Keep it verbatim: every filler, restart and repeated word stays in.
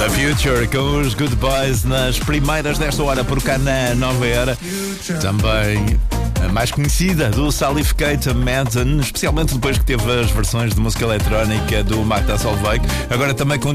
The Future com os Good Boys nas primeiras desta hora por cá na Nova Era. Também a mais conhecida do Salificate, Madden, especialmente depois que teve as versões de música eletrónica do Magda Solveig. Agora também com